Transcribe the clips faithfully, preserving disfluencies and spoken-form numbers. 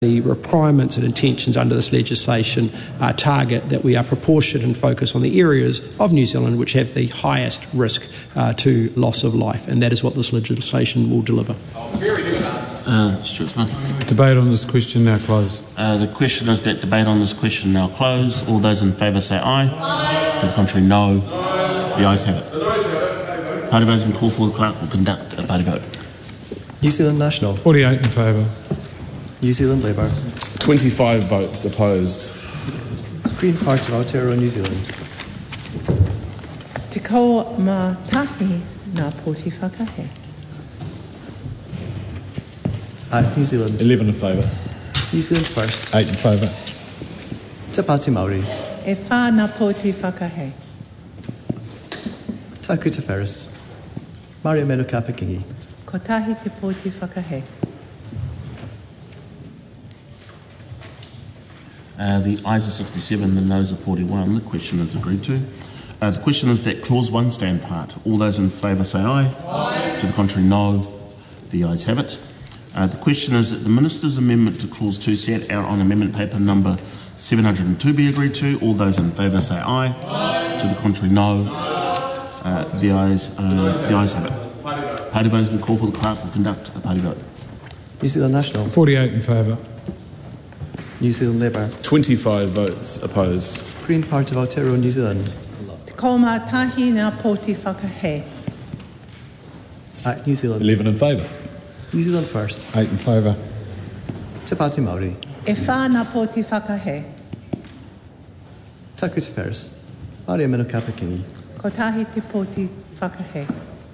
The requirements and intentions under this legislation uh, target that we are proportionate and focus on the areas of New Zealand which have the highest risk uh, to loss of life, and that is what this legislation will deliver. Uh, Stuart Smith. Debate on this question now closed. Uh, the question is that debate on this question now closed. All those in favour say aye. Aye. To the contrary, no. Aye. The ayes have it. Party votes and call for the clerk will conduct a party vote. New Zealand National. forty-eight in favour. New Zealand Labour. twenty-five votes opposed. Green Party of Aotearoa New Zealand. Te kau mā tahi ngā pōti whakahe. At New Zealand. eleven in favour. New Zealand First. eight in favour. Te Pāti Māori. E whā ngā pōti whakahe. Taku Te Ferris. Maria Meno Kapakingi. Ko tahi te pōti whakahe. Uh, the ayes are sixty-seven, the noes are forty-one. The question is agreed to. Uh, the question is that clause one stand part. All those in favour say aye. Aye. To the contrary, no. The ayes have it. Uh, the question is that the Minister's amendment to clause two set out on amendment paper number seven hundred two be agreed to. All those in favour say aye. Aye. To the contrary, no. Uh, the ayes uh, the ayes have it. Party vote has been called for. The clerk will conduct a party vote. New Zealand National. forty-eight in favour. New Zealand Labour. twenty-five votes opposed. Green Party of Aotearoa New Zealand. Te kau mā tahi ngā pōti whakahe. At New Zealand. eleven in favour. New Zealand First. eight in favour. Te Pāti Māori. E whā ngā pōti whakahe. Taku Te Ferris. Maria Meno Kapakingi. Ko tahi te pōti whakahe.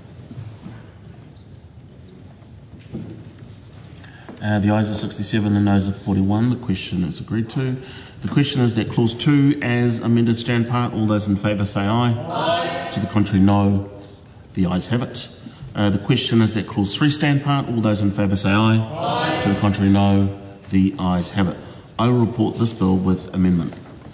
Uh, the ayes are sixty-seven, the noes are forty-one. The question is agreed to. The question is that clause two as amended stand part. All those in favour say aye. Aye. To the contrary, no. The ayes have it. Uh, the question is that clause three stand part. All those in favour say aye. Aye. To the contrary, no. The ayes have it. I will report this bill with amendment.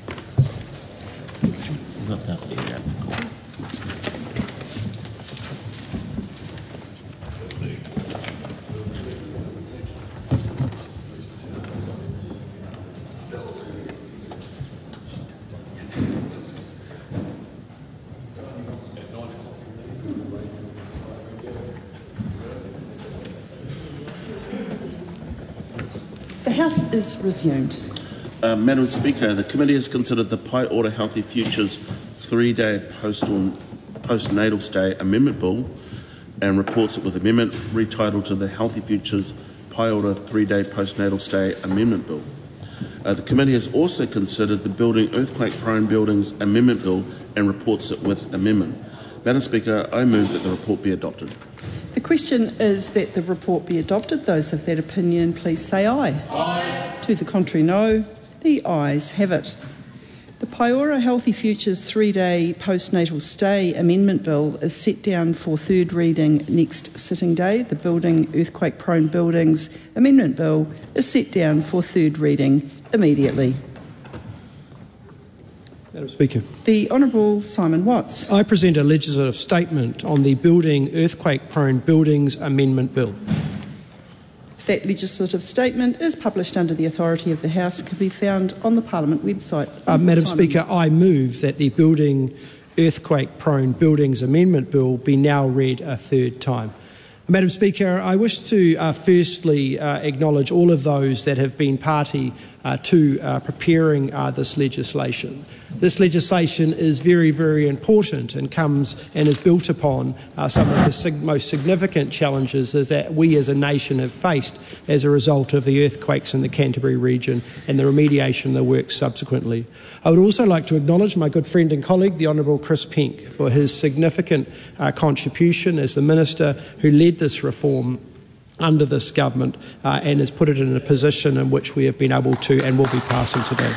The House is resumed. Uh, Madam Speaker, the committee has considered the Pai Ora Healthy Futures three-day postal, postnatal stay amendment bill and reports it with amendment retitled to the Healthy Futures Pai Ora three-day postnatal stay amendment bill. Uh, the committee has also considered the Building Earthquake-Prone Buildings amendment bill and reports it with amendment. Madam Speaker, I move that the report be adopted. The question is that the report be adopted. Those of that opinion, please say aye. Aye. To the contrary, no. The ayes have it. The Pai Ora Healthy Futures three-day postnatal stay amendment bill is set down for third reading next sitting day. The Building Earthquake-Prone Buildings amendment bill is set down for third reading immediately. Madam Speaker. The Honourable Simon Watts. I present a legislative statement on the Building Earthquake-Prone Buildings Amendment Bill. That legislative statement is published under the authority of the House, can be found on the Parliament website. Uh, Madam Simon Speaker, Watts. I move that the Building Earthquake-Prone Buildings Amendment Bill be now read a third time. Madam Speaker, I wish to uh, firstly uh, acknowledge all of those that have been party uh, to uh, preparing uh, this legislation. This legislation is very, very important and comes and is built upon uh, some of the sig- most significant challenges that we as a nation have faced as a result of the earthquakes in the Canterbury region and the remediation of the work subsequently. I would also like to acknowledge my good friend and colleague, the Honourable Chris Pink, for his significant uh, contribution as the Minister who led this reform under this government uh, and has put it in a position in which we have been able to and will be passing today.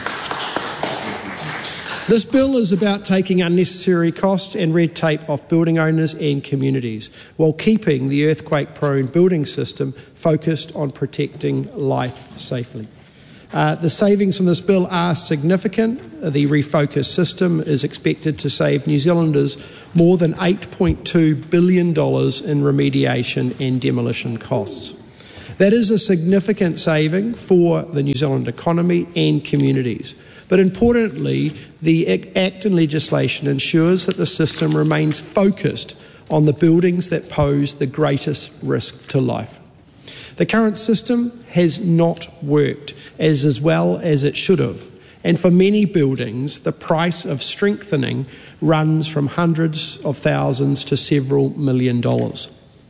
This bill is about taking unnecessary costs and red tape off building owners and communities while keeping the earthquake-prone building system focused on protecting life safely. Uh, the savings from this bill are significant. The refocused system is expected to save New Zealanders more than eight point two billion dollars in remediation and demolition costs. That is a significant saving for the New Zealand economy and communities. But importantly, the Act and legislation ensures that the system remains focused on the buildings that pose the greatest risk to life. The current system has not worked as, as well as it should have, and for many buildings, the price of strengthening runs from hundreds of thousands to several million dollars.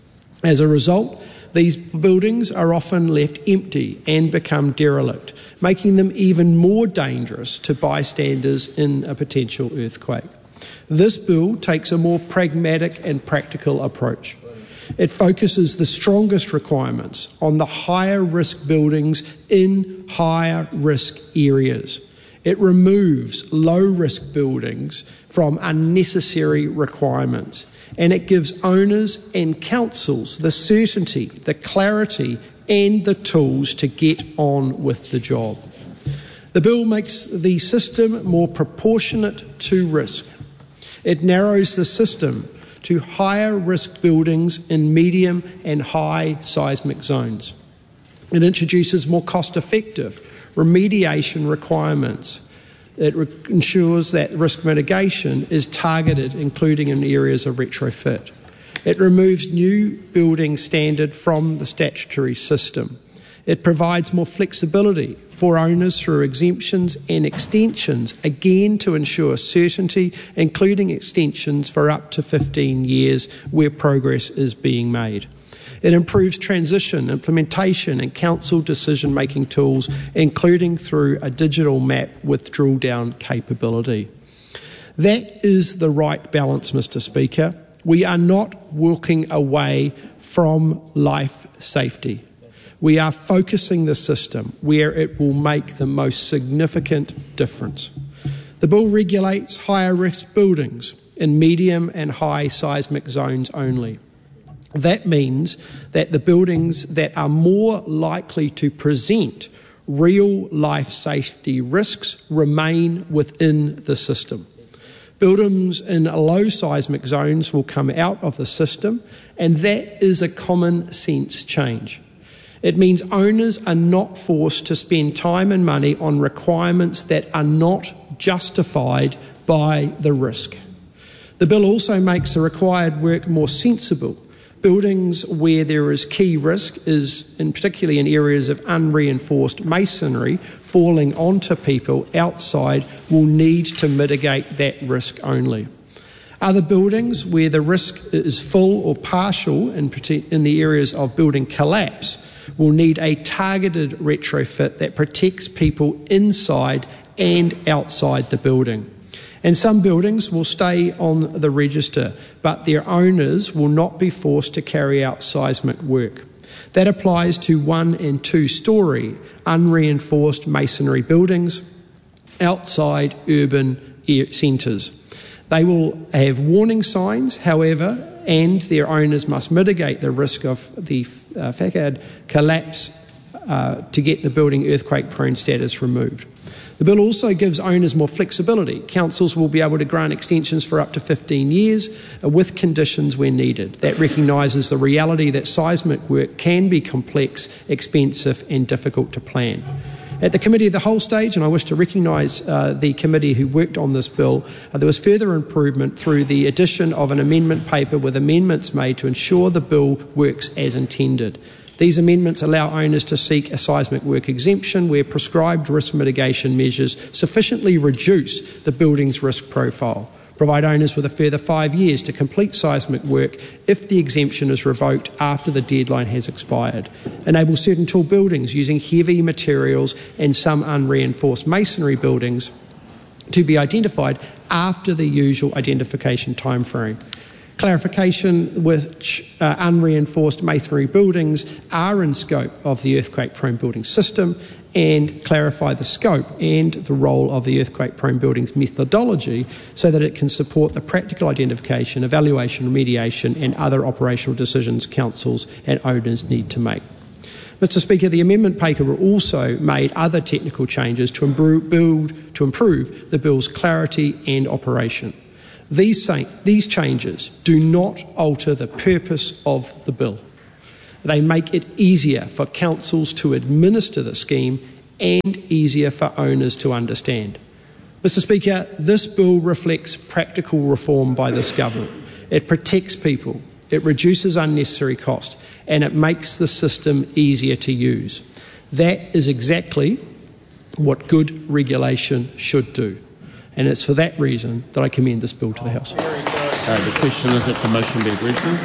As a result, these buildings are often left empty and become derelict, making them even more dangerous to bystanders in a potential earthquake. This bill takes a more pragmatic and practical approach. It focuses the strongest requirements on the higher risk buildings in higher risk areas. It removes low risk buildings from unnecessary requirements, and it gives owners and councils the certainty, the clarity and the tools to get on with the job. The bill makes the system more proportionate to risk. It narrows the system to higher risk buildings in medium and high seismic zones. It introduces more cost-effective remediation requirements. It re- ensures that risk mitigation is targeted, including in areas of retrofit. It removes new building standard from the statutory system. It provides more flexibility for owners through exemptions and extensions, again to ensure certainty, including extensions for up to fifteen years where progress is being made. It improves transition, implementation and council decision-making tools, including through a digital map with drill-down capability. That is the right balance, Mister Speaker. We are not walking away from life safety. We are focusing the system where it will make the most significant difference. The bill regulates higher risk buildings in medium and high seismic zones only. That means that the buildings that are more likely to present real life safety risks remain within the system. Buildings in low seismic zones will come out of the system, and that is a common sense change. It means owners are not forced to spend time and money on requirements that are not justified by the risk. The bill also makes the required work more sensible. Buildings where there is key risk is, in particularly in areas of unreinforced masonry, falling onto people outside will need to mitigate that risk only. Other buildings where the risk is full or partial, in, in the areas of building collapse, will need a targeted retrofit that protects people inside and outside the building. And some buildings will stay on the register, but their owners will not be forced to carry out seismic work. That applies to one and two storey unreinforced masonry buildings outside urban centres. They will have warning signs, however, and their owners must mitigate the risk of the uh, facade collapse uh, to get the building earthquake-prone status removed. The bill also gives owners more flexibility. Councils will be able to grant extensions for up to fifteen years uh, with conditions where needed. That recognises the reality that seismic work can be complex, expensive and difficult to plan. At the Committee of the Whole stage, and I wish to recognise uh, the committee who worked on this bill, uh, there was further improvement through the addition of an amendment paper with amendments made to ensure the bill works as intended. These amendments allow owners to seek a seismic work exemption where prescribed risk mitigation measures sufficiently reduce the building's risk profile, provide owners with a further five years to complete seismic work if the exemption is revoked after the deadline has expired, enable certain tall buildings using heavy materials and some unreinforced masonry buildings to be identified after the usual identification timeframe. Clarification which uh, unreinforced masonry buildings are in scope of the earthquake-prone building system, and clarify the scope and the role of the earthquake-prone buildings methodology so that it can support the practical identification, evaluation, remediation and other operational decisions councils and owners need to make. Mister Speaker, the amendment paper also made other technical changes to improve, build, to improve the bill's clarity and operation. These, these changes do not alter the purpose of the bill. They make it easier for councils to administer the scheme and easier for owners to understand. Mister Speaker, this bill reflects practical reform by this government. It protects people, it reduces unnecessary cost, and it makes the system easier to use. That is exactly what good regulation should do. And it's for that reason that I commend this bill to the House. Uh, the question is that the motion be agreed to.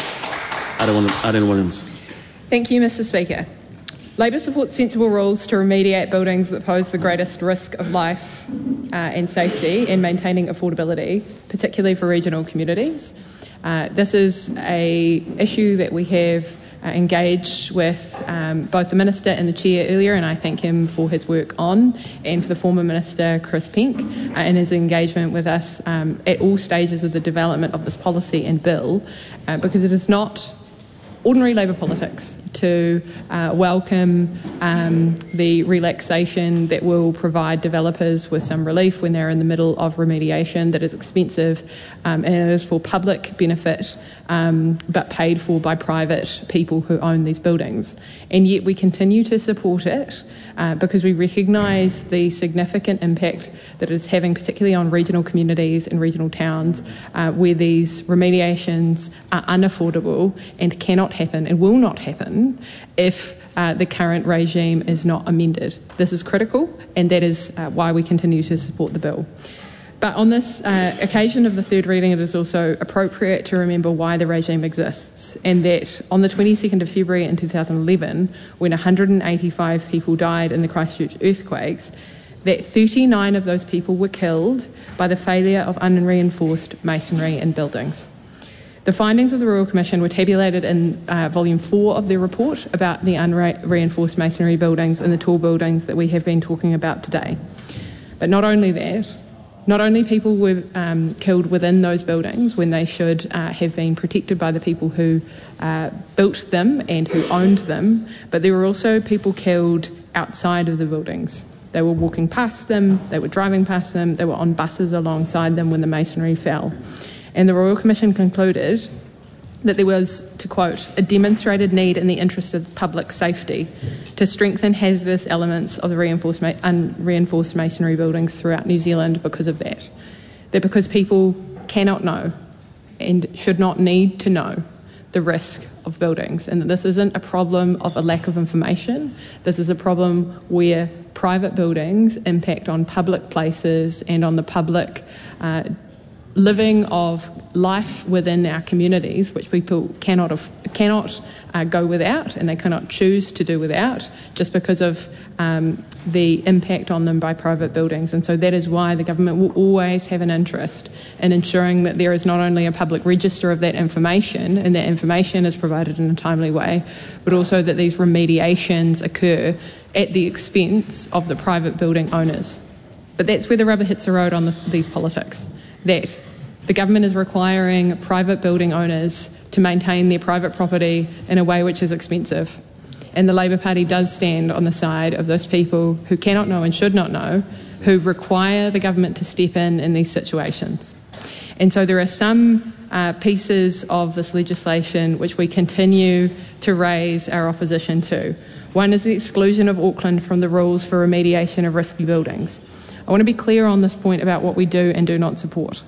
Arlene Williams. Thank you, Mister Speaker. Labor supports sensible rules to remediate buildings that pose the greatest risk of life uh, and safety and maintaining affordability, particularly for regional communities. Uh, this is an issue that we have uh, engaged with um, both the Minister and the Chair earlier, and I thank him for his work on, and for the former Minister, Chris Penk, uh, and his engagement with us um, at all stages of the development of this policy and bill, uh, because it is not ordinary Labor politics to uh, welcome um, the relaxation that will provide developers with some relief when they're in the middle of remediation that is expensive um, and it is for public benefit um, but paid for by private people who own these buildings. And yet we continue to support it uh, because we recognise the significant impact that it is having, particularly on regional communities and regional towns uh, where these remediations are unaffordable and cannot happen and will not happen if uh, the current regime is not amended. This is critical, and that is uh, why we continue to support the bill. But on this uh, occasion of the third reading, it is also appropriate to remember why the regime exists, and that on the twenty-second of February in two thousand eleven, when one hundred eighty-five people died in the Christchurch earthquakes, that thirty-nine of those people were killed by the failure of unreinforced masonry in buildings. The findings of the Royal Commission were tabulated in uh, volume four of their report about the unreinforced masonry buildings and the tall buildings that we have been talking about today. But not only that, not only people were um, killed within those buildings when they should uh, have been protected by the people who uh, built them and who owned them, but there were also people killed outside of the buildings. They were walking past them, they were driving past them, they were on buses alongside them when the masonry fell. And the Royal Commission concluded that there was, to quote, a demonstrated need in the interest of public safety to strengthen hazardous elements of the reinforced, ma- unreinforced masonry buildings throughout New Zealand because of that. That because people cannot know and should not need to know the risk of buildings, and that this isn't a problem of a lack of information. This is a problem where private buildings impact on public places and on the public uh, living of life within our communities, which people cannot have, cannot uh, go without, and they cannot choose to do without, just because of um, the impact on them by private buildings. And so that is why the government will always have an interest in ensuring that there is not only a public register of that information, and that information is provided in a timely way, but also that these remediations occur at the expense of the private building owners. But that's where the rubber hits the road on this, these politics. That the government is requiring private building owners to maintain their private property in a way which is expensive. And the Labor Party does stand on the side of those people who cannot know and should not know, who require the government to step in in these situations. And so there are some uh, pieces of this legislation which we continue to raise our opposition to. One is the exclusion of Auckland from the rules for remediation of risky buildings. I want to be clear on this point about what we do and do not support.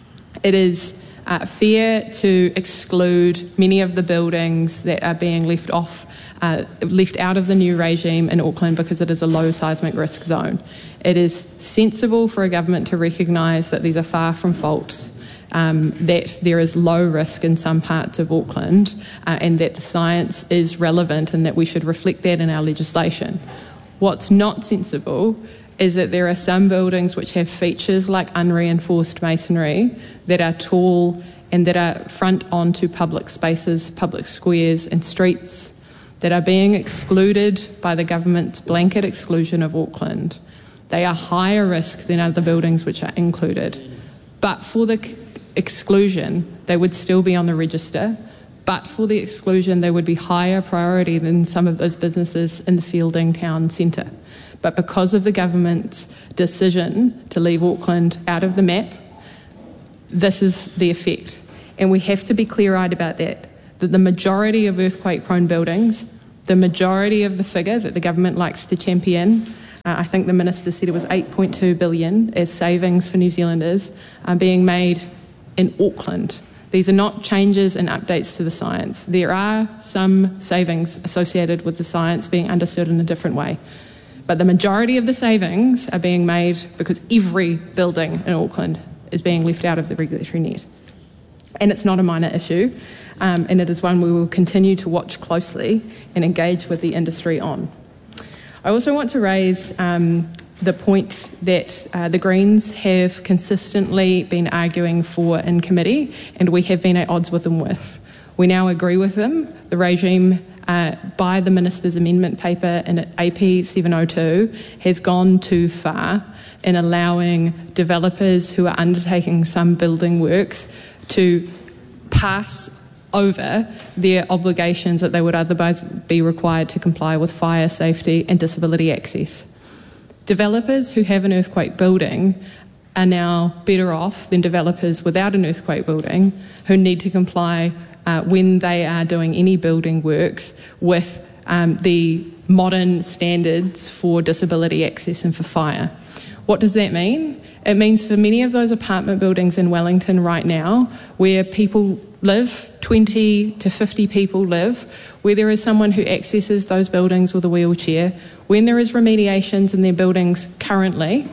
It is uh, fair to exclude many of the buildings that are being left off, uh, left out of the new regime in Auckland because it is a low seismic risk zone. It is sensible for a government to recognise that these are far from faults, um, that there is low risk in some parts of Auckland, uh, and that the science is relevant and that we should reflect that in our legislation. What's not sensible is that there are some buildings which have features like unreinforced masonry that are tall and that are front onto public spaces, public squares and streets, that are being excluded by the government's blanket exclusion of Auckland. They are higher risk than other buildings which are included. But for the exclusion, they would still be on the register. But for the exclusion, they would be higher priority than some of those businesses in the Fielding town centre. But because of the government's decision to leave Auckland out of the map, this is the effect. And we have to be clear-eyed about that. that the majority of earthquake-prone buildings, the majority of the figure that the government likes to champion, uh, I think the Minister said it was eight point two billion dollars as savings for New Zealanders, are being made in Auckland. These are not changes and updates to the science. There are some savings associated with the science being understood in a different way. But the majority of the savings are being made because every building in Auckland is being left out of the regulatory net. And it's not a minor issue, um, and it is one we will continue to watch closely and engage with the industry on. I also want to raise um, the point that uh, the Greens have consistently been arguing for in committee, and we have been at odds with them with. We now agree with them. The regime uh, by the Minister's amendment paper in A P seven oh two has gone too far in allowing developers who are undertaking some building works to pass over their obligations that they would otherwise be required to comply with fire safety and disability access. Developers who have an earthquake building are now better off than developers without an earthquake building who need to comply uh, when they are doing any building works with um, the modern standards for disability access and for fire. What does that mean? It means for many of those apartment buildings in Wellington right now, where people live, twenty to fifty people live, where there is someone who accesses those buildings with a wheelchair, when there is remediations in their buildings currently,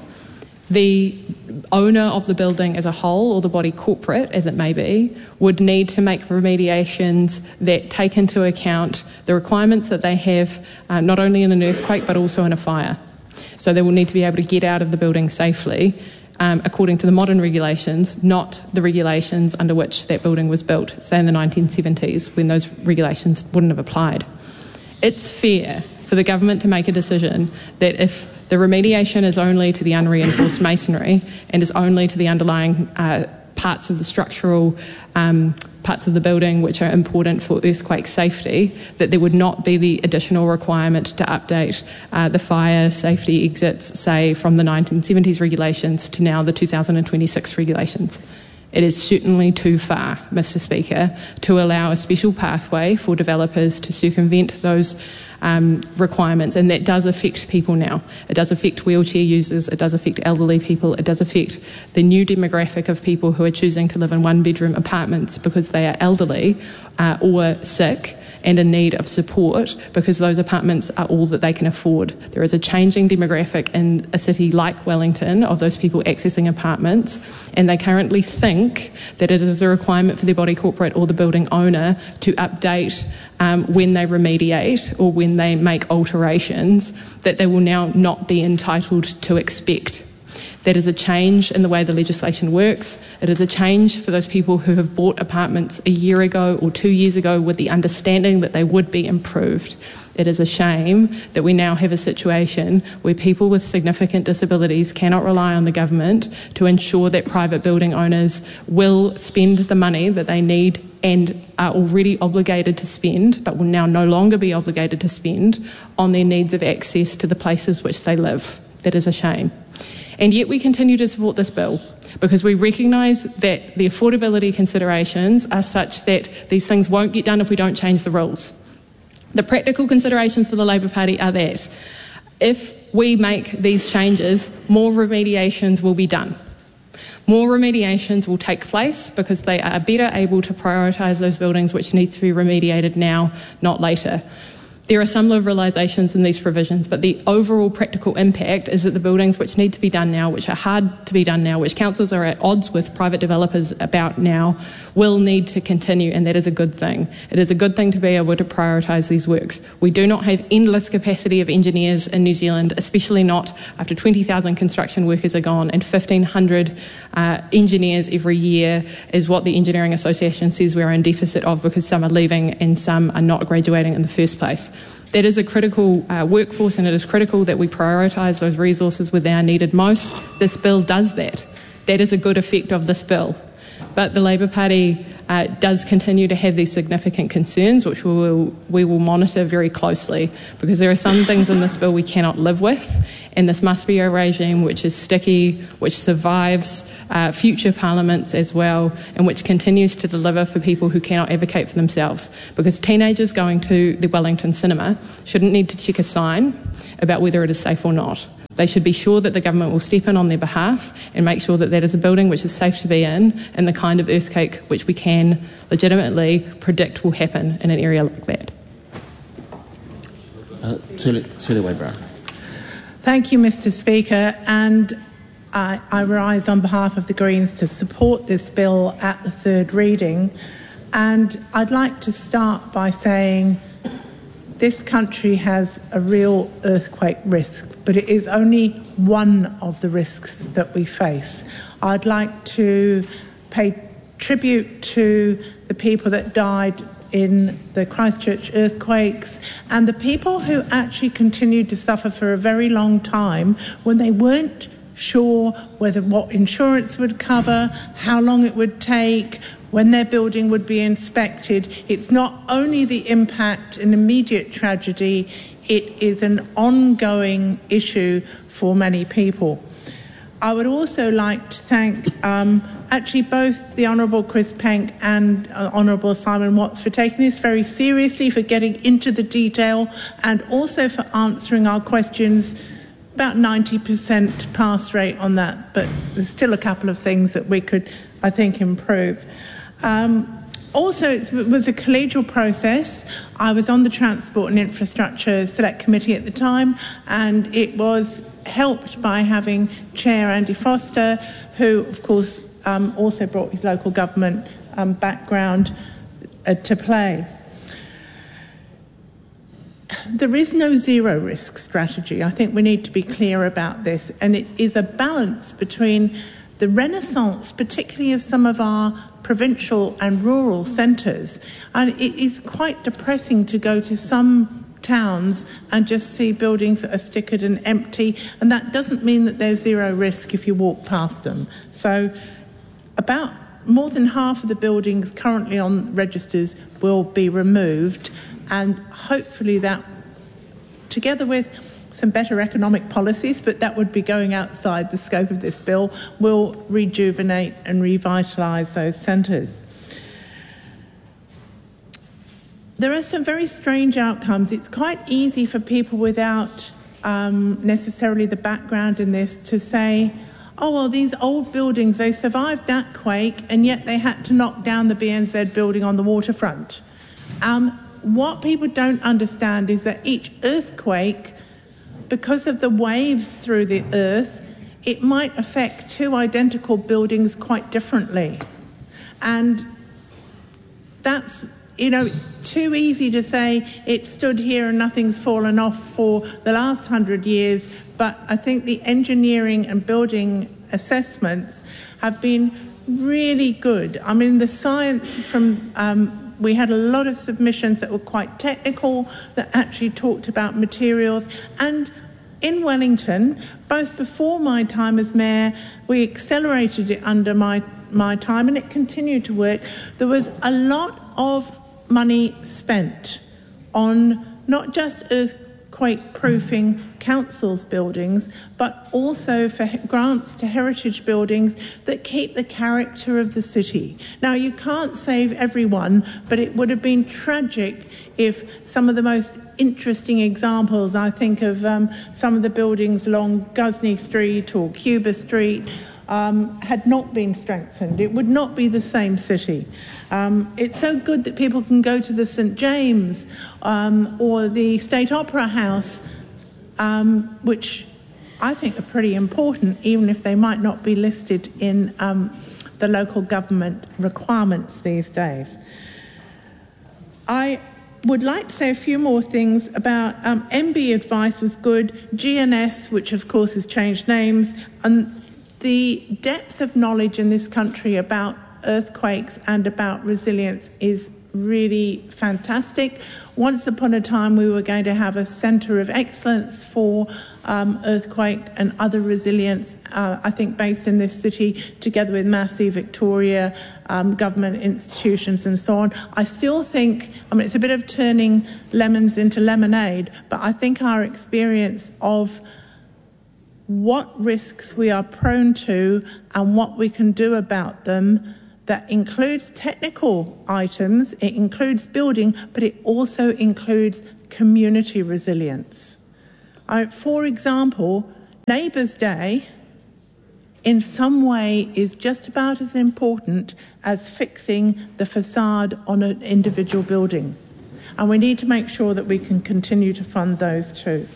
the owner of the building as a whole, or the body corporate as it may be, would need to make remediations that take into account the requirements that they have uh, not only in an earthquake but also in a fire. So they will need to be able to get out of the building safely um, according to the modern regulations, not the regulations under which that building was built, say in the nineteen seventies, when those regulations wouldn't have applied. It's fair for the government to make a decision that if the remediation is only to the unreinforced masonry and is only to the underlying uh, parts of the structural um, parts of the building which are important for earthquake safety, that there would not be the additional requirement to update uh, the fire safety exits, say, from the nineteen seventies regulations to now the two thousand twenty-six regulations. It is certainly too far, Mister Speaker, to allow a special pathway for developers to circumvent those um, requirements, and that does affect people now. It does affect wheelchair users, it does affect elderly people, it does affect the new demographic of people who are choosing to live in one-bedroom apartments because they are elderly uh, or sick and in need of support because those apartments are all that they can afford. There is a changing demographic in a city like Wellington of those people accessing apartments, and they currently think that it is a requirement for their body corporate or the building owner to update um, when they remediate or when they make alterations that they will now not be entitled to expect. That is a change in the way the legislation works. It is a change for those people who have bought apartments a year ago or two years ago with the understanding that they would be improved. It is a shame that we now have a situation where people with significant disabilities cannot rely on the government to ensure that private building owners will spend the money that they need and are already obligated to spend, but will now no longer be obligated to spend, on their needs of access to the places which they live. That is a shame. And yet we continue to support this bill because we recognise that the affordability considerations are such that these things won't get done if we don't change the rules. The practical considerations for the Labour Party are that if we make these changes, more remediations will be done. More remediations will take place because they are better able to prioritise those buildings which need to be remediated now, not later. There are some liberalisations in these provisions, but the overall practical impact is that the buildings which need to be done now, which are hard to be done now, which councils are at odds with private developers about now, will need to continue, and that is a good thing. It is a good thing to be able to prioritise these works. We do not have endless capacity of engineers in New Zealand, especially not after twenty thousand construction workers are gone and fifteen hundred uh, engineers every year is what the Engineering Association says we are in deficit of because some are leaving and some are not graduating in the first place. That is a critical uh, workforce, and it is critical that we prioritise those resources where they are needed most. This bill does that. That is a good effect of this bill. But the Labour Party uh, does continue to have these significant concerns, which we will, we will monitor very closely, because there are some things in this bill we cannot live with, and this must be a regime which is sticky, which survives uh, future parliaments as well, and which continues to deliver for people who cannot advocate for themselves. Because teenagers going to the Wellington cinema shouldn't need to check a sign about whether it is safe or not. They should be sure that the government will step in on their behalf and make sure that that is a building which is safe to be in, and the kind of earthquake which we can legitimately predict will happen in an area like that. Uh, Celia Wade-Brown. Thank you, Mister Speaker, and I, I rise on behalf of the Greens to support this bill at the third reading. And I'd like to start by saying this country has a real earthquake risk, but it is only one of the risks that we face. I'd like to pay tribute to the people that died in the Christchurch earthquakes and the people who actually continued to suffer for a very long time when they weren't sure whether what insurance would cover, how long it would take, when their building would be inspected. It's not only the impact and immediate tragedy, it is an ongoing issue for many people. I would also like to thank um, actually both the Honourable Chris Penk and uh, Honourable Simon Watts for taking this very seriously, for getting into the detail, and also for answering our questions. About ninety percent pass rate on that, but there's still a couple of things that we could, I think, improve. Um, also, it was a collegial process. I was on the Transport and Infrastructure Select Committee at the time, and it was helped by having Chair Andy Foster, who, of course, um, also brought his local government um, background uh, to play. There is no zero risk strategy. I think we need to be clear about this, and it is a balance between the renaissance, particularly of some of our provincial and rural centres, and it is quite depressing to go to some towns and just see buildings that are stickered and empty, and that doesn't mean that there's zero risk if you walk past them. So about more than half of the buildings currently on registers will be removed, and hopefully that, together with some better economic policies, but that would be going outside the scope of this bill, will rejuvenate and revitalise those centres. There are some very strange outcomes. It's quite easy for people without um, necessarily the background in this to say, oh, well, these old buildings, they survived that quake, and yet they had to knock down the B N Z building on the waterfront. Um, what people don't understand is that each earthquake, because of the waves through the earth, it might affect two identical buildings quite differently. And that's, you know, it's too easy to say it stood here and nothing's fallen off for the last hundred years, but I think the engineering and building assessments have been really good. I mean, the science from... Um, we had a lot of submissions that were quite technical, that actually talked about materials. And in Wellington, both before my time as mayor, we accelerated it under my, my time, and it continued to work. There was a lot of money spent on not just earthquake-proofing councils' buildings, but also for grants to heritage buildings that keep the character of the city. Now, you can't save everyone, but it would have been tragic if some of the most interesting examples, I think of um, some of the buildings along Gusney Street or Cuba Street, Um, had not been strengthened. It would not be the same city. Um, it's so good that people can go to the Saint James um, or the State Opera House, um, which I think are pretty important, even if they might not be listed in um, the local government requirements these days. I would like to say a few more things about um, M B advice was good, G N S, which of course has changed names, and the depth of knowledge in this country about earthquakes and about resilience is really fantastic. Once upon a time, we were going to have a centre of excellence for um, earthquake and other resilience, uh, I think based in this city, together with Massey, Victoria, um, government institutions and so on. I still think, I mean, it's a bit of turning lemons into lemonade, but I think our experience of what risks we are prone to and what we can do about them, that includes technical items, it includes building, but it also includes community resilience. Uh, for example, Neighbours' Day in some way is just about as important as fixing the facade on an individual building. And we need to make sure that we can continue to fund those too.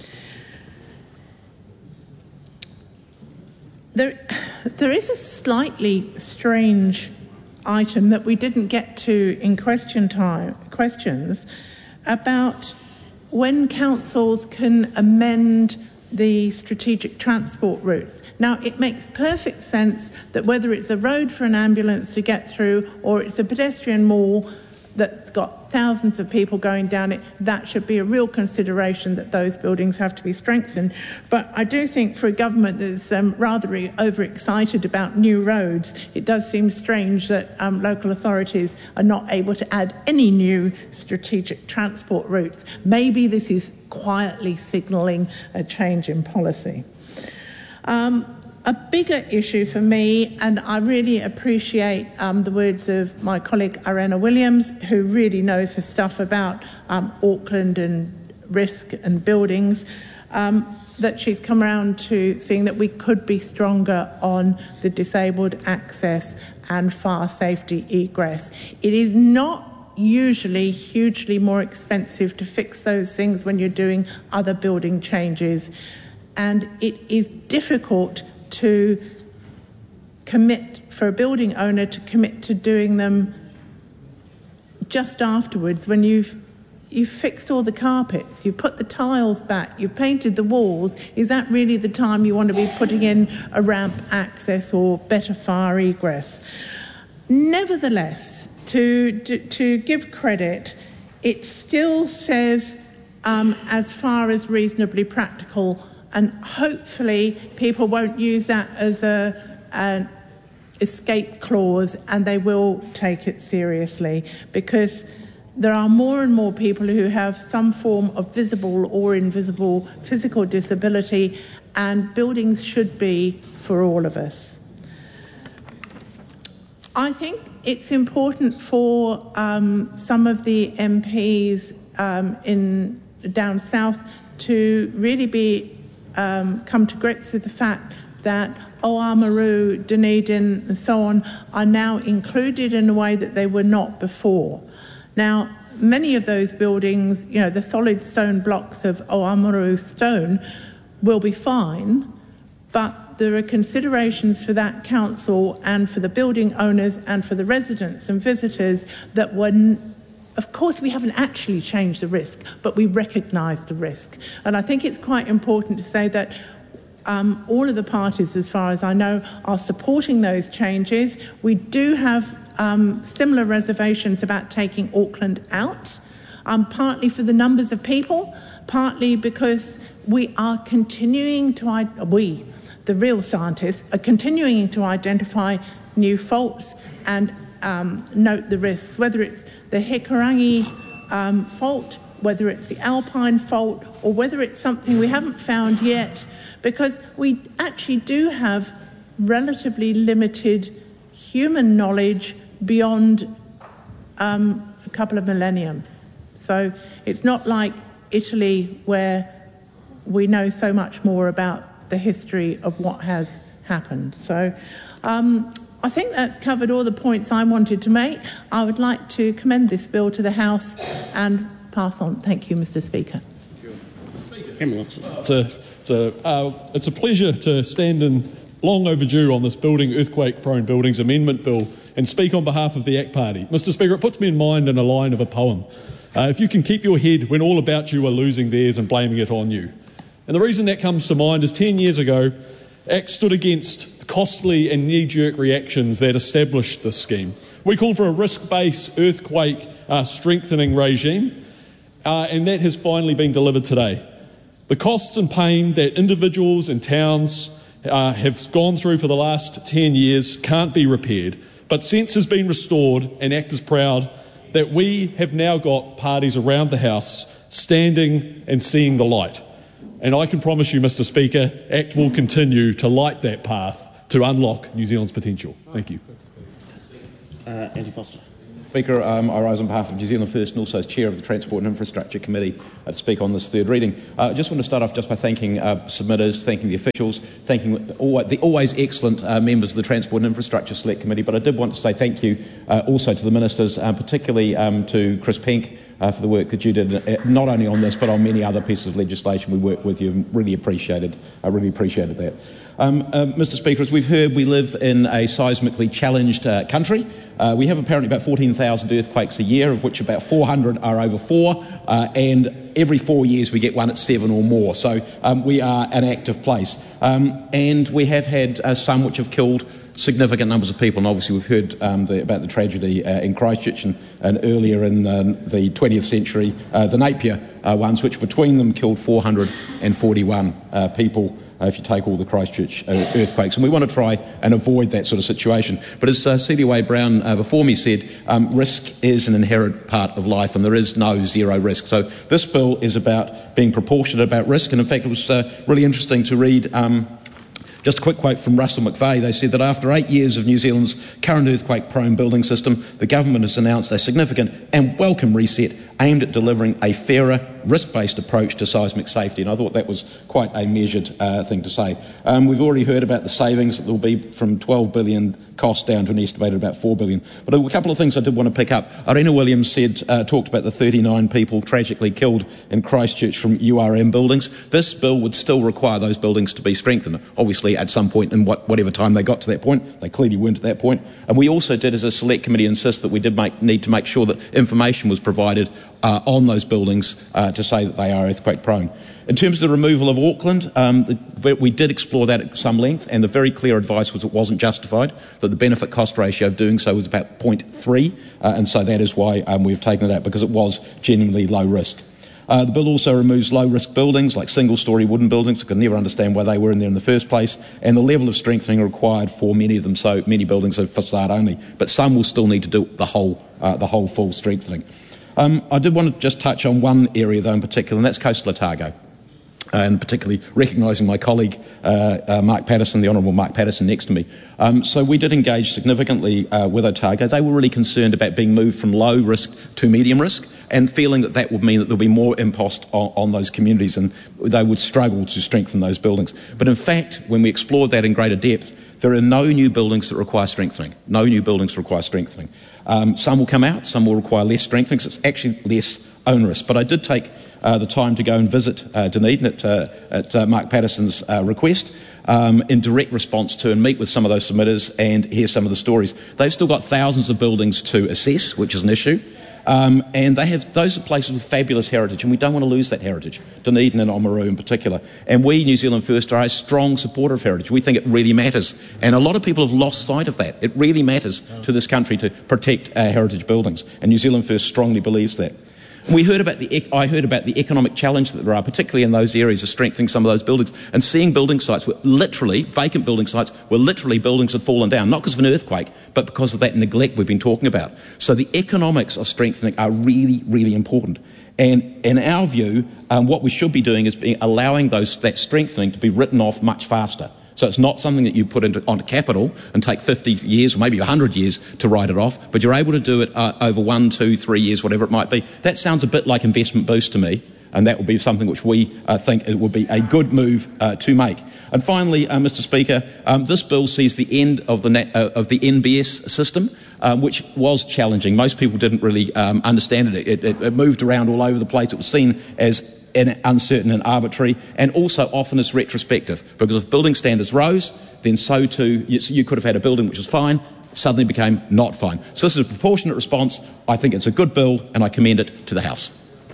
There, there is a slightly strange item that we didn't get to in question time, questions about when councils can amend the strategic transport routes. Now, it makes perfect sense that whether it's a road for an ambulance to get through or it's a pedestrian mall that's got thousands of people going down it, that should be a real consideration that those buildings have to be strengthened. But I do think for a government that's um, rather overexcited about new roads, it does seem strange that um, local authorities are not able to add any new strategic transport routes. Maybe this is quietly signalling a change in policy. Um, A bigger issue for me, and I really appreciate um, the words of my colleague Arena Williams, who really knows her stuff about um, Auckland and risk and buildings, um, that she's come around to seeing that we could be stronger on the disabled access and fire safety egress. It is not usually hugely more expensive to fix those things when you're doing other building changes, and it is difficult to commit, for a building owner to commit to doing them just afterwards when you've you've fixed all the carpets, you've put the tiles back, you've painted the walls. Is that really the time you want to be putting in a ramp access or better fire egress? Nevertheless, to to, to give credit, it still says um, as far as reasonably practical. And hopefully people won't use that as a, an escape clause, and they will take it seriously, because there are more and more people who have some form of visible or invisible physical disability, and buildings should be for all of us. I think it's important for um, some of the M Ps um, in down south to really be Um, come to grips with the fact that Oamaru, Dunedin and so on are now included in a way that they were not before. Now, many of those buildings, you know, the solid stone blocks of Oamaru stone will be fine, but there are considerations for that council and for the building owners and for the residents and visitors that were n- Of course, we haven't actually changed the risk, but we recognise the risk. And I think it's quite important to say that um, all of the parties, as far as I know, are supporting those changes. We do have um, similar reservations about taking Auckland out, um, partly for the numbers of people, partly because we are continuing to, we, the real scientists, are continuing to identify new faults and Um, note the risks, whether it's the Hikurangi um, fault, whether it's the Alpine fault, or whether it's something we haven't found yet, because we actually do have relatively limited human knowledge beyond um, a couple of millennium. So it's not like Italy, where we know so much more about the history of what has happened. So um, I think that's covered all the points I wanted to make. I would like to commend this bill to the House and pass on. Thank you, Mister Speaker. It's a, it's a, uh, it's a pleasure to stand in long overdue on this building earthquake-prone buildings amendment bill and speak on behalf of the A C T Party. Mister Speaker, it puts me in mind in a line of a poem. Uh, if you can keep your head when all about you are losing theirs and blaming it on you. And the reason that comes to mind is ten years ago, A C T stood against costly and knee-jerk reactions that established this scheme. We called for a risk-based earthquake uh, strengthening regime, uh, and that has finally been delivered today. The costs and pain that individuals and towns uh, have gone through for the last ten years can't be repaired, but sense has been restored, and ACT is proud that we have now got parties around the House standing and seeing the light. And I can promise you, Mr Speaker, ACT will continue to light that path to unlock New Zealand's potential. Thank you. Uh, Andy Foster. Speaker, um, I rise on behalf of New Zealand First and also as Chair of the Transport and Infrastructure Committee uh, to speak on this third reading. I uh, just want to start off just by thanking uh, submitters, thanking the officials, thanking all, the always excellent uh, members of the Transport and Infrastructure Select Committee, but I did want to say thank you uh, also to the ministers, uh, particularly um, to Chris Penk uh, for the work that you did, uh, not only on this but on many other pieces of legislation we worked with you, and really appreciated, I really appreciated that. Um, uh, Mr Speaker, as we've heard, we live in a seismically challenged uh, country. Uh, we have apparently about fourteen thousand earthquakes a year, of which about four hundred are over four, uh, and every four years we get one at seven or more. So um, we are an active place. Um, and we have had uh, some which have killed significant numbers of people, and obviously we've heard um, the, about the tragedy uh, in Christchurch and, and earlier in um, the twentieth century, uh, the Napier uh, ones, which between them killed four hundred forty-one uh, people. Uh, if you take all the Christchurch uh, earthquakes. And we want to try and avoid that sort of situation. But as uh, Celia Wade-Brown uh, before me said, um, risk is an inherent part of life, and there is no zero risk. So this bill is about being proportionate about risk. And in fact, it was uh, really interesting to read um, just a quick quote from Russell McVeigh. They said that after eight years of New Zealand's current earthquake-prone building system, the government has announced a significant and welcome reset aimed at delivering a fairer, risk-based approach to seismic safety. And I thought that was quite a measured uh, thing to say. Um, we've already heard about the savings that there will be from twelve billion dollars cost down to an estimated about four billion dollars. But a couple of things I did want to pick up. Irina Williams said, uh, talked about the thirty-nine people tragically killed in Christchurch from U R M buildings. This bill would still require those buildings to be strengthened. Obviously, at some point in what, whatever time they got to that point, they clearly weren't at that point. And we also did, as a select committee, insist that we did make, need to make sure that information was provided Uh, on those buildings uh, to say that they are earthquake prone. In terms of the removal of Auckland, um, the, we did explore that at some length, and the very clear advice was it wasn't justified, that the benefit cost ratio of doing so was about zero point three, uh, and so that is why um, we've taken it out, because it was genuinely low risk. Uh, the bill also removes low-risk buildings like single-storey wooden buildings. I could never understand why they were in there in the first place, and the level of strengthening required for many of them. So many buildings are facade only, but some will still need to do the whole, uh, the whole full strengthening. Um, I did want to just touch on one area, though, in particular, and that's Coastal Otago, and particularly recognising my colleague, uh, uh, Mark Patterson, the Honourable Mark Patterson, next to me. Um, so we did engage significantly uh, with Otago. They were really concerned about being moved from low risk to medium risk, and feeling that that would mean that there would be more impost on, on those communities, and they would struggle to strengthen those buildings. But in fact, when we explored that in greater depth, there are no new buildings that require strengthening. No new buildings require strengthening. Um, some will come out, some will require less strengthening, so it's actually less onerous. But I did take uh, the time to go and visit uh, Dunedin at, uh, at uh, Mark Patterson's uh, request um, in direct response to, and meet with some of those submitters and hear some of the stories. They've still got thousands of buildings to assess, which is an issue. Um, and they have those are places with fabulous heritage, and we don't want to lose that heritage, Dunedin and Oamaru in particular. And we, New Zealand First, are a strong supporter of heritage. We think it really matters, and a lot of people have lost sight of that. It really matters to this country to protect our heritage buildings, and New Zealand First strongly believes that. We heard about the, I heard about the economic challenge that there are, particularly in those areas of strengthening some of those buildings, and seeing building sites were literally, vacant building sites, were literally buildings had fallen down, not because of an earthquake, but because of that neglect we've been talking about. So the economics of strengthening are really, really important. And in our view, um, what we should be doing is be allowing those, that strengthening to be written off much faster. So it's not something that you put into, onto capital and take fifty years or maybe one hundred years to write it off, but you're able to do it uh, over one, two, three years, whatever it might be. That sounds a bit like investment boost to me, and that would be something which we uh, think it would be a good move uh, to make. And finally, uh, Mr Speaker, um, this bill sees the end of the, nat- uh, of the N B S system, um, which was challenging. Most people didn't really um, understand it. It, it. It moved around all over the place. It was seen as uncertain and arbitrary, and also often as retrospective, because if building standards rose, then so too you, you could have had a building which was fine, suddenly became not fine. So this is a proportionate response. I think it's a good bill, and I commend it to the House.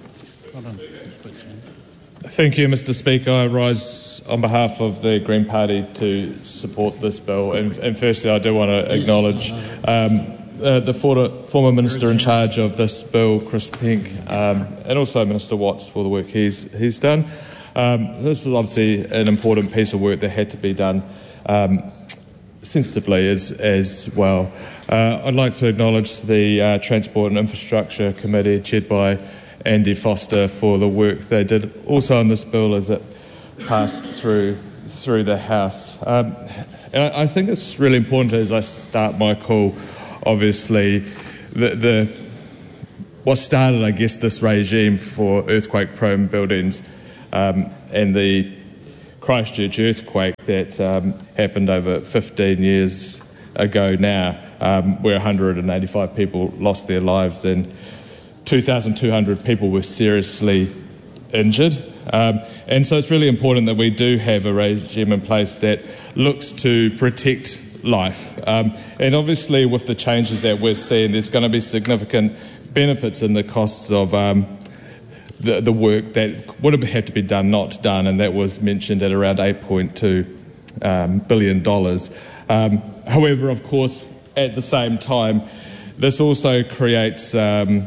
Thank you, Mr Speaker. I rise on behalf of the Green Party to support this bill, and, and firstly I do want to acknowledge um, uh, the former, former Minister in charge of this bill, Chris Pink, um, and also Minister Watts for the work he's, he's done. Um, this is obviously an important piece of work that had to be done um, sensitively as, as well. Uh, I'd like to acknowledge the uh, Transport and Infrastructure Committee, chaired by Andy Foster, for the work they did also on this bill as it passed through through the House. Um, and I, I think it's really important as I start my call, obviously, the, the what started, I guess, this regime for earthquake-prone buildings um, and the Christchurch earthquake that um, happened over fifteen years ago now, um, where one hundred eighty-five people lost their lives and two thousand two hundred people were seriously injured. Um, and so it's really important that we do have a regime in place that looks to protect life. Um, and obviously with the changes that we're seeing, there's going to be significant benefits in the costs of um, the, the work that would have had to be done, not done, and that was mentioned at around eight point two um, billion dollars. Um, however, of course, at the same time, this also creates um,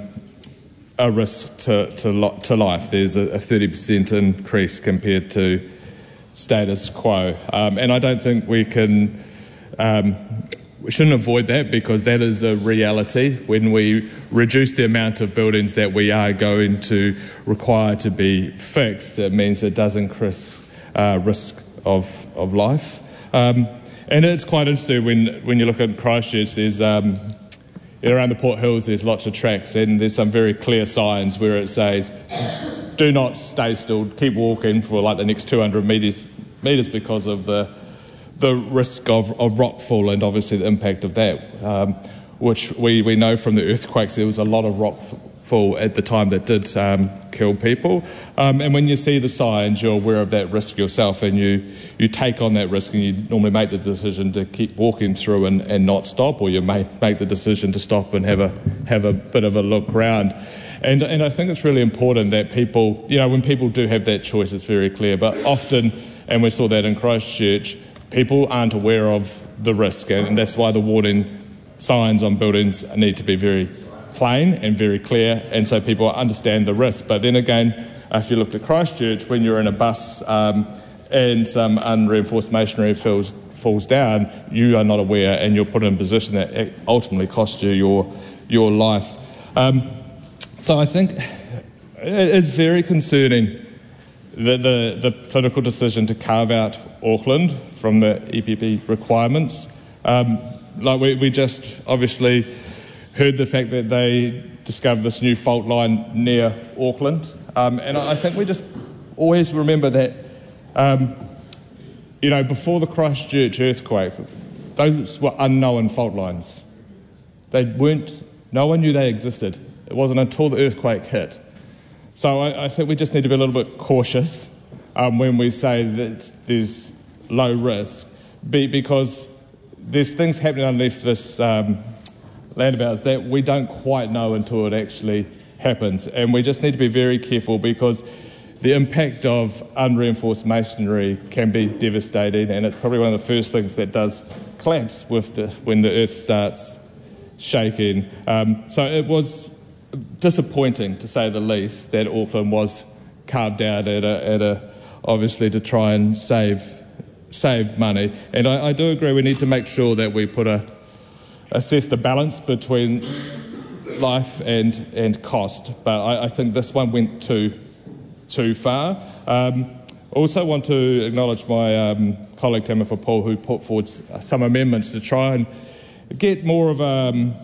a risk to, to, lo- to life. There's a, a thirty percent increase compared to status quo. Um, and I don't think we can, um, we shouldn't avoid that, because that is a reality. When we reduce the amount of buildings that we are going to require to be fixed, it means it does increase uh, risk of, of life. Um, and it's quite interesting when, when you look at Christchurch, there's um, around the Port Hills, there's lots of tracks, and there's some very clear signs where it says, do not stay still, keep walking for like the next two hundred metres, metres because of the the risk of, of rockfall and obviously the impact of that, um, which we, we know from the earthquakes, there was a lot of rockfall at the time that did um, kill people. Um, and when you see the signs, you're aware of that risk yourself, and you, you take on that risk, and you normally make the decision to keep walking through and, and not stop, or you may make the decision to stop and have a have a bit of a look round. And, and I think it's really important that people, you know, when people do have that choice, it's very clear. But often, and we saw that in Christchurch, people aren't aware of the risk, and that's why the warning signs on buildings need to be very plain and very clear, and so people understand the risk. But then again, if you look at Christchurch, when you're in a bus um, and some unreinforced masonry falls, falls down, you are not aware, and you're put in a position that ultimately costs you your your life. Um, so I think it is very concerning that the, the political decision to carve out Auckland from the E P P requirements. Um, like we, we just obviously heard the fact that they discovered this new fault line near Auckland. Um, and I think we just always remember that, um, you know, before the Christchurch earthquakes, those were unknown fault lines. They weren't, no one knew they existed. It wasn't until the earthquake hit. So I, I think we just need to be a little bit cautious um, when we say that there's low risk, be, because there's things happening underneath this um, land of ours that we don't quite know until it actually happens. And we just need to be very careful, because the impact of unreinforced masonry can be devastating, and it's probably one of the first things that does collapse with the, when the earth starts shaking. Um, so it was disappointing, to say the least, that Auckland was carved out at a, at a obviously to try and save save money. And I, I do agree we need to make sure that we put a assess the balance between life and and cost. But I, I think this one went too too far. Um, also want to acknowledge my um, colleague Tamafa Paul, who put forward some amendments to try and get more of a um,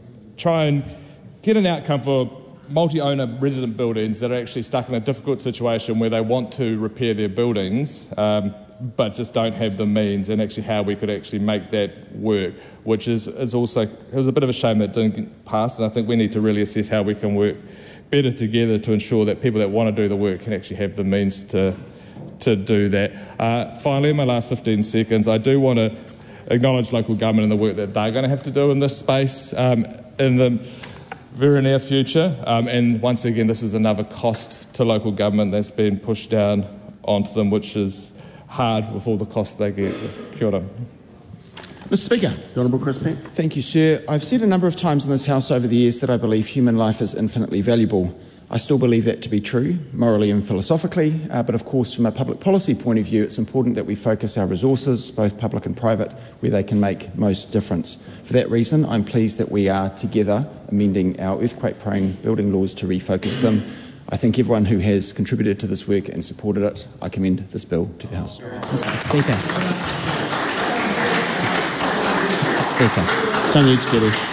try and get an outcome for multi-owner resident buildings that are actually stuck in a difficult situation where they want to repair their buildings um, but just don't have the means, and actually how we could actually make that work, which is, is also, it was a bit of a shame that didn't pass, and I think we need to really assess how we can work better together to ensure that people that want to do the work can actually have the means to to do that. Uh, finally, in my last fifteen seconds, I do want to acknowledge local government and the work that they're going to have to do in this space um, in the very near future. Um, and once again, this is another cost to local government that's been pushed down onto them, which is hard with all the costs they get. Kia ora. Mister Speaker, the Honourable Chris Pink. Thank you, sir. I've said a number of times in this House over the years that I believe human life is infinitely valuable. I still believe that to be true, morally and philosophically, uh, but of course from a public policy point of view, it's important that we focus our resources, both public and private, where they can make most difference. For that reason, I'm pleased that we are together amending our earthquake-prone building laws to refocus them. I thank everyone who has contributed to this work and supported it. I commend this bill to the House. Mister Speaker. Mister Speaker. Tanya Utikere.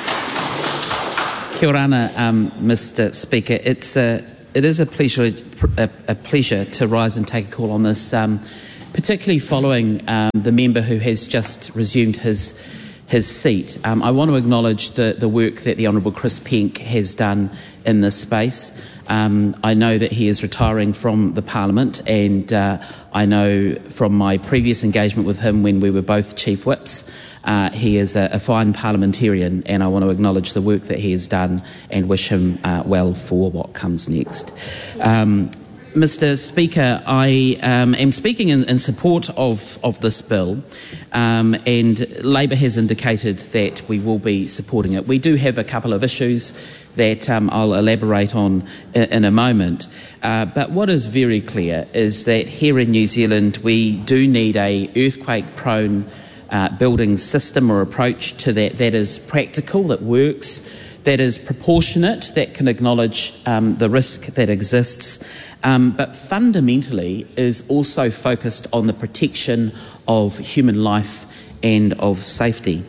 Kia orana, um, Mister Speaker. It's a, it is a pleasure, a, a pleasure to rise and take a call on this, um, particularly following um, the member who has just resumed his his seat. Um, I want to acknowledge the, the work that the Honourable Chris Pink has done in this space. Um, I know that he is retiring from the Parliament, and uh, I know from my previous engagement with him when we were both Chief Whips, uh, he is a, a fine parliamentarian, and I want to acknowledge the work that he has done and wish him uh, well for what comes next. Um, Mister Speaker, I um, am speaking in, in support of, of this bill, um, and Labor has indicated that we will be supporting it. We do have a couple of issues that um, I'll elaborate on in, in a moment, uh, but what is very clear is that here in New Zealand we do need a earthquake-prone uh, building system or approach to that that is practical, that works, that is proportionate, that can acknowledge um, the risk that exists, Um, but fundamentally is also focused on the protection of human life and of safety.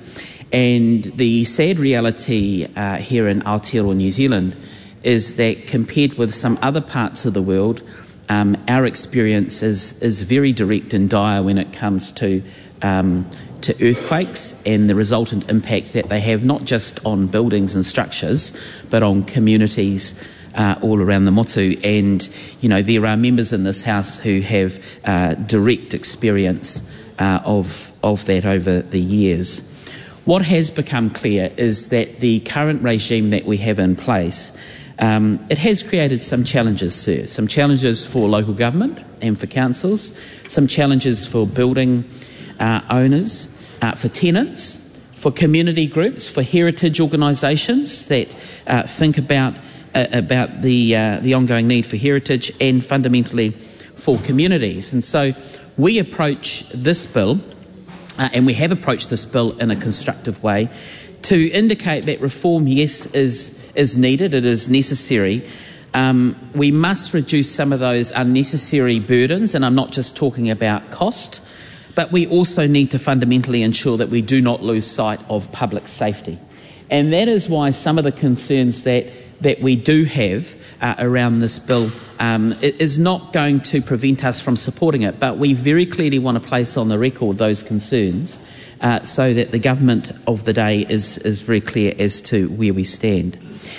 And the sad reality uh, here in Aotearoa, New Zealand, is that compared with some other parts of the world, um, our experience is, is very direct and dire when it comes to um, to earthquakes and the resultant impact that they have, not just on buildings and structures, but on communities Uh, all around the motu. And, you know, there are members in this House who have uh, direct experience uh, of, of that over the years. What has become clear is that the current regime that we have in place, um, it has created some challenges, sir. Some challenges for local government and for councils, some challenges for building uh, owners, uh, for tenants, for community groups, for heritage organisations that uh, think about Uh, about the uh, the ongoing need for heritage, and fundamentally for communities. And so we approach this bill, uh, and we have approached this bill in a constructive way, to indicate that reform, yes, is is needed, it is necessary. Um, we must reduce some of those unnecessary burdens, and I'm not just talking about cost, but we also need to fundamentally ensure that we do not lose sight of public safety. And that is why some of the concerns that that we do have uh, around this bill um, is not going to prevent us from supporting it, but we very clearly want to place on the record those concerns uh, so that the government of the day is, is very clear as to where we stand.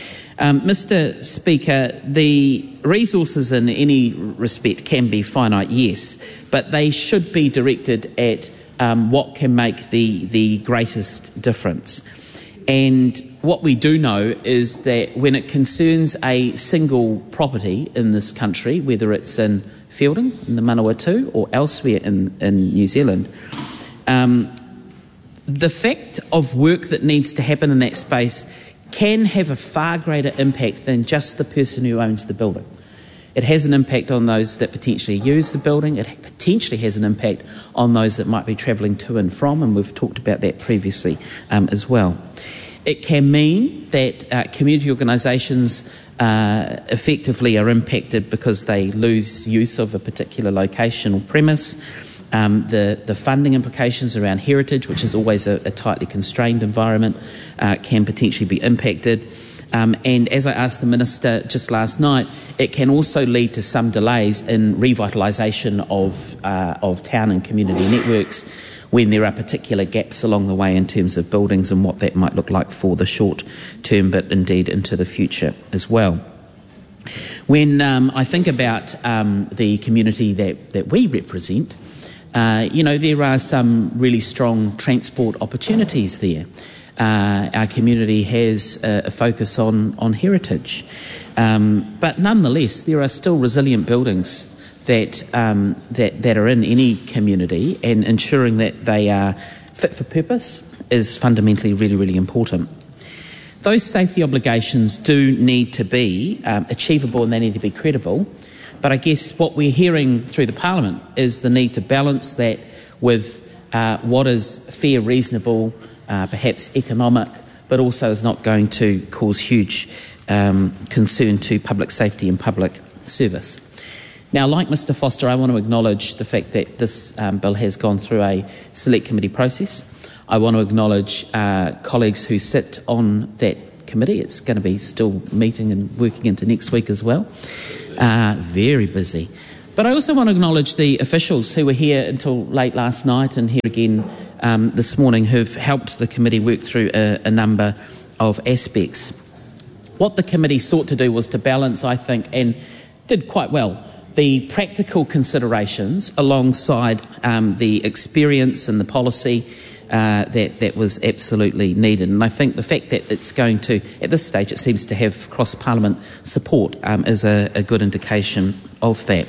Um, Mister Speaker, the resources in any respect can be finite, yes, but they should be directed at um, what can make the, the greatest difference. And what we do know is that when it concerns a single property in this country, whether it's in Feilding, in the Manawatu, or elsewhere in, in New Zealand, um, the fact of work that needs to happen in that space can have a far greater impact than just the person who owns the building. It has an impact on those that potentially use the building. It potentially has an impact on those that might be travelling to and from, and we've talked about that previously um, as well. It can mean that uh, community organisations uh, effectively are impacted because they lose use of a particular location or premise. Um, the, the funding implications around heritage, which is always a, a tightly constrained environment, uh, can potentially be impacted. Um, and as I asked the Minister just last night, it can also lead to some delays in revitalisation of, uh, of town and community networks when there are particular gaps along the way in terms of buildings and what that might look like for the short term, but indeed into the future as well. When um, I think about um, the community that, that we represent, uh, you know, there are some really strong transport opportunities there. Uh, our community has a, a focus on, on heritage. Um, but nonetheless, there are still resilient buildings that, um, that that are in any community, and ensuring that they are fit for purpose is fundamentally really, really important. Those safety obligations do need to be um, achievable and they need to be credible. But I guess what we're hearing through the Parliament is the need to balance that with uh, what is fair, reasonable, uh, perhaps economic, but also is not going to cause huge um, concern to public safety and public service. Now, like Mr Foster, I want to acknowledge the fact that this um, bill has gone through a select committee process. I want to acknowledge uh, colleagues who sit on that committee. It's going to be still meeting and working into next week as well. Uh, very busy. But I also want to acknowledge the officials who were here until late last night and here again um, this morning who've helped the committee work through a, a number of aspects. What the committee sought to do was to balance, I think, and did quite well, the practical considerations alongside um, the experience and the policy uh, that, that was absolutely needed. And I think the fact that it's going to, at this stage, it seems to have cross-parliament support um, is a, a good indication of that.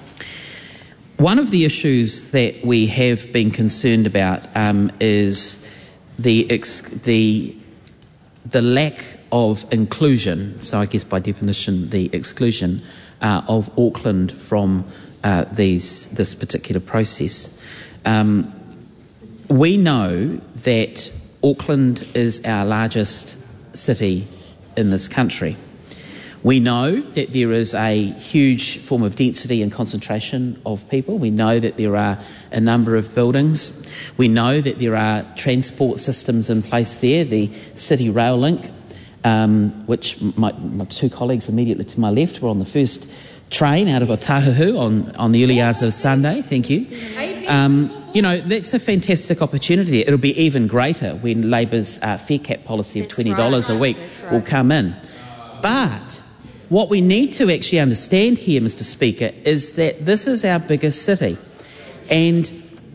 One of the issues that we have been concerned about um, is the, ex- the, the lack of inclusion, so I guess by definition the exclusion uh, of Auckland from uh, these, this particular process. Um, we know that Auckland is our largest city in this country. We know that there is a huge form of density and concentration of people. We know that there are a number of buildings. We know that there are transport systems in place there, the City Rail Link, um, which my, my two colleagues immediately to my left were on the first train out of Otahuhu on, on the early hours of Sunday. Thank you. Um, you know, that's a fantastic opportunity there. It'll be even greater when Labour's uh, fare cap policy of twenty dollars right. a week right. will come in. But what we need to actually understand here, Mr Speaker, is that this is our biggest city. And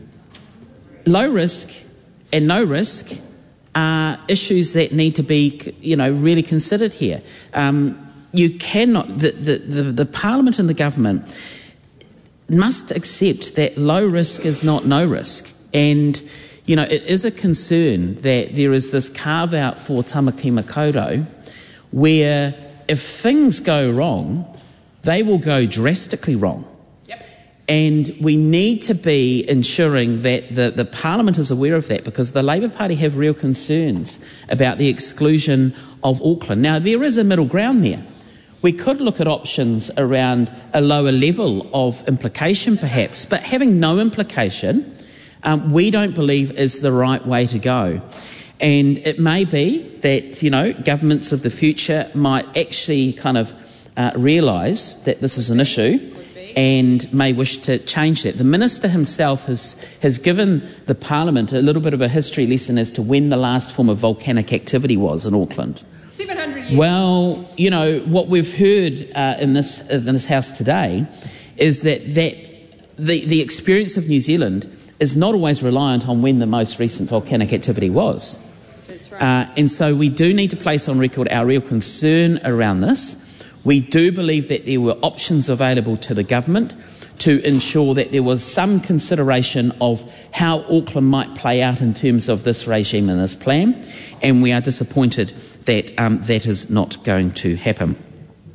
low risk and no risk are issues that need to be, you know, really considered here. Um, you cannot, the, the, the, the Parliament and the government must accept that low risk is not no risk. And, you know, it is a concern that there is this carve out for Tamaki Makaurau where if things go wrong, they will go drastically wrong. Yep. And we need to be ensuring that the, the Parliament is aware of that, because the Labour Party have real concerns about the exclusion of Auckland. Now, there is a middle ground there. We could look at options around a lower level of implication, perhaps, but having no implication, um, we don't believe is the right way to go. And it may be that, you know, governments of the future might actually kind of uh, realise that this is an issue and may wish to change that. The Minister himself has, has given the Parliament a little bit of a history lesson as to when the last form of volcanic activity was in Auckland. seven hundred years. Well, you know, what we've heard uh, in this in this House today is that, that the, the experience of New Zealand is not always reliant on when the most recent volcanic activity was. Uh, and so we do need to place on record our real concern around this. We do believe that there were options available to the government to ensure that there was some consideration of how Auckland might play out in terms of this regime and this plan, and we are disappointed that um, that is not going to happen.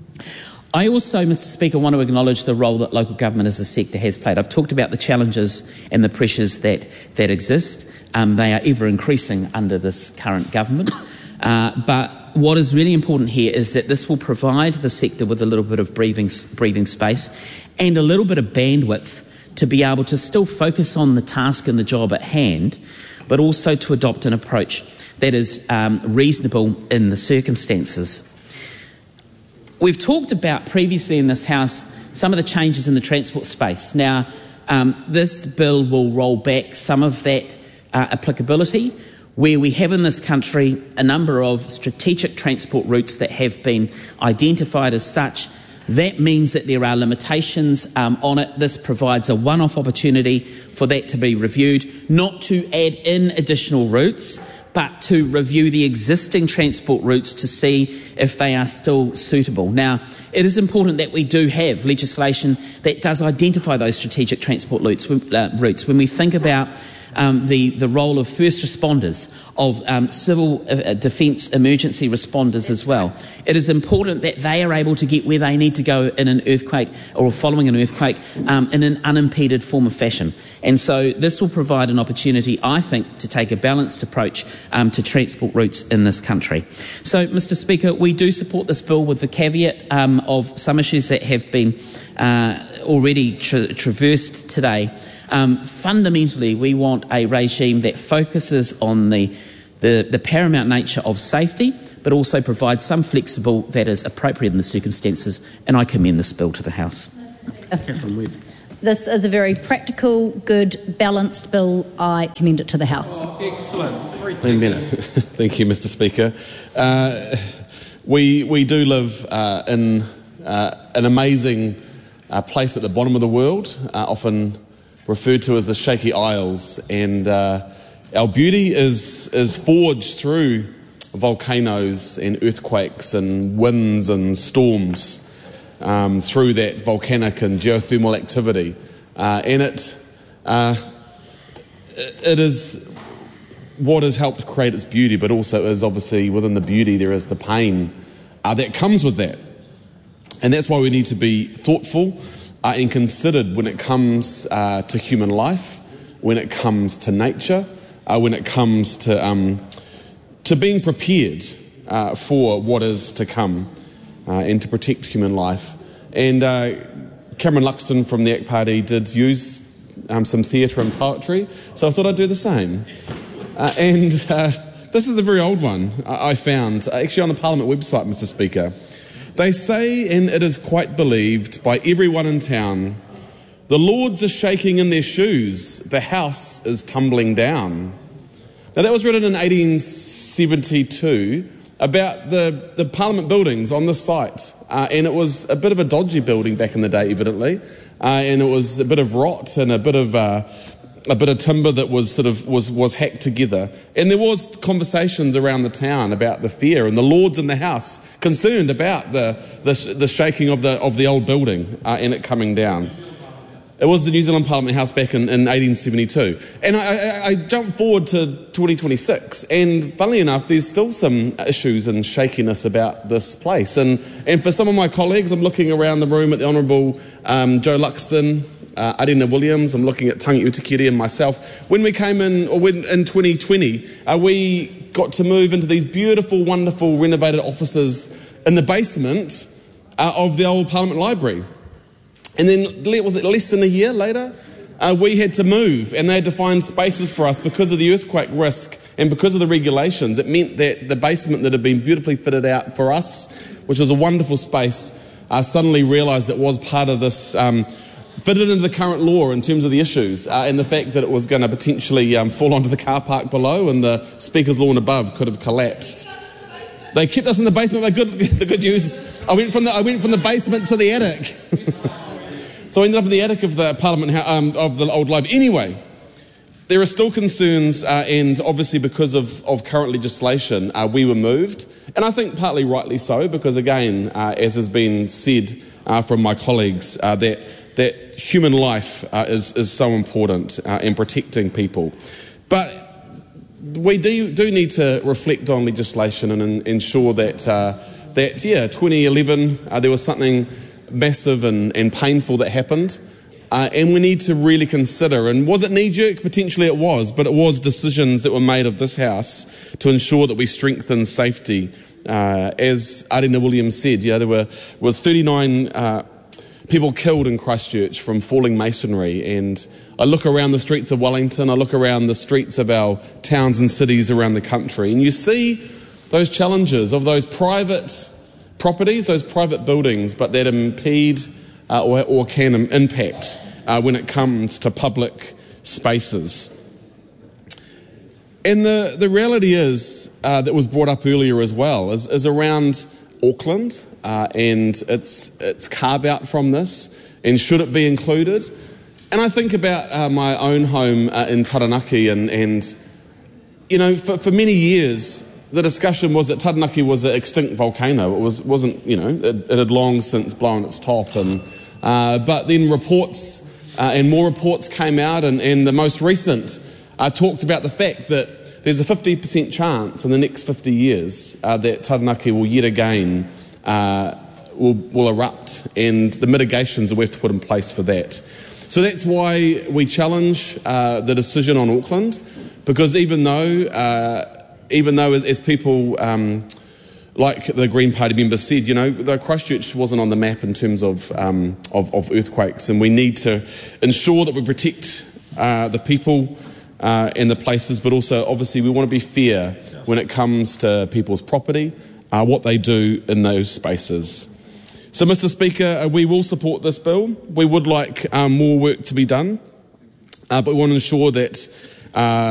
I also, Mr Speaker, want to acknowledge the role that local government as a sector has played. I've talked about the challenges and the pressures that, that exist. Um, they are ever increasing under this current government. Uh, but what is really important here is that this will provide the sector with a little bit of breathing, breathing space and a little bit of bandwidth to be able to still focus on the task and the job at hand, but also to adopt an approach that is um, reasonable in the circumstances. We've talked about previously in this House some of the changes in the transport space. Now, um, this bill will roll back some of that Uh, applicability, where we have in this country a number of strategic transport routes that have been identified as such. That means that there are limitations um, on it. This provides a one-off opportunity for that to be reviewed, not to add in additional routes, but to review the existing transport routes to see if they are still suitable. Now, it is important that we do have legislation that does identify those strategic transport routes. Uh, routes. When we think about um, the, the role of first responders, of um, civil uh, defence emergency responders as well. It is important that they are able to get where they need to go in an earthquake or following an earthquake um, in an unimpeded form of fashion. And so this will provide an opportunity, I think, to take a balanced approach um, to transport routes in this country. So, Mr Speaker, we do support this bill with the caveat um, of some issues that have been uh, already tra- traversed today. Um, fundamentally, we want a regime that focuses on the, the, the paramount nature of safety, but also provides some flexible that is appropriate in the circumstances, and I commend this bill to the House. Catherine Webb. This is a very practical, good, balanced bill. I commend it to the House. Oh, excellent. Thank you, Mr Speaker. Uh, we, we do live uh, in uh, an amazing uh, place at the bottom of the world, uh, often referred to as the Shaky Isles, and uh, our beauty is, is forged through volcanoes and earthquakes and winds and storms. Um, through that volcanic and geothermal activity, uh, and it uh, it is what has helped create its beauty, but also is obviously within the beauty there is the pain uh, that comes with that, and that's why we need to be thoughtful uh, and considered when it comes uh, to human life, when it comes to nature, uh, when it comes to um, to being prepared uh, for what is to come. Uh, and to protect human life. And uh, Cameron Luxton from the A C T Party did use um, some theatre and poetry, so I thought I'd do the same. Uh, and uh, this is a very old one I found, actually on the Parliament website, Mr Speaker. They say, and it is quite believed by everyone in town, the Lords are shaking in their shoes, the house is tumbling down. Now that was written in eighteen seventy-two, about the, the Parliament buildings on this site. Uh, and it was a bit of a dodgy building back in the day, evidently. Uh, and it was a bit of rot and a bit of uh, a bit of timber that was sort of was, was hacked together. And there was conversations around the town about the fear, and the Lords in the House concerned about the the, the shaking of the of the old building uh, and it coming down. It was the New Zealand Parliament House back in, in eighteen seventy-two. And I, I, I jumped forward to twenty twenty-six, and funnily enough, there's still some issues and shakiness about this place. And, and for some of my colleagues, I'm looking around the room at the Honourable um, Joe Luxton, uh, Arina Williams, I'm looking at Tangi Utikere and myself. When we came in, or when, in twenty twenty, uh, we got to move into these beautiful, wonderful, renovated offices in the basement uh, of the old Parliament Library. And then, was it less than a year later, uh, we had to move, and they had to find spaces for us because of the earthquake risk and because of the regulations. It meant that the basement that had been beautifully fitted out for us, which was a wonderful space, uh, suddenly realised it was part of this, um, fitted into the current law in terms of the issues, uh, and the fact that it was going to potentially um, fall onto the car park below and the Speaker's lawn above could have collapsed. They kept us in the basement, but good, the good news is I went from the, I went from the basement to the attic. So I ended up in the attic of the Parliament, um, of the old library. Anyway, there are still concerns, uh, and obviously because of, of current legislation, uh, we were moved. And I think partly rightly so, because again, uh, as has been said uh, from my colleagues, uh, that, that human life uh, is, is so important uh, in protecting people. But we do, do need to reflect on legislation and, and ensure that, uh, that yeah, twenty eleven, uh, there was something massive and, and painful that happened, uh, and we need to really consider, and was it knee-jerk? Potentially it was, but it was decisions that were made of this House to ensure that we strengthen safety. Uh, as Arina Williams said, you know, there were, were thirty-nine uh, people killed in Christchurch from falling masonry, and I look around the streets of Wellington, I look around the streets of our towns and cities around the country, and you see those challenges of those private properties, those private buildings, but that impede uh, or, or can impact uh, when it comes to public spaces. And the, the reality is, uh, that was brought up earlier as well, is, is around Auckland uh, and its, its carve-out from this, and should it be included? And I think about uh, my own home uh, in Taranaki, and, and you know, for, for many years, the discussion was that Taranaki was an extinct volcano. It was, wasn't, you know, it, it had long since blown its top. And, uh, but then reports uh, and more reports came out, and, and the most recent uh, talked about the fact that there's a fifty percent chance in the next fifty years uh, that Taranaki will yet again uh, will, will erupt, and the mitigations that we have to put in place for that. So that's why we challenge uh, the decision on Auckland, because even though, uh, even though as, as people, um, like the Green Party member said, you know, the Christchurch wasn't on the map in terms of, um, of, of earthquakes, and we need to ensure that we protect uh, the people uh, and the places, but also obviously we want to be fair when it comes to people's property, uh, what they do in those spaces. So, Mister Speaker, uh, we will support this bill. We would like um, more work to be done, uh, but we want to ensure that uh,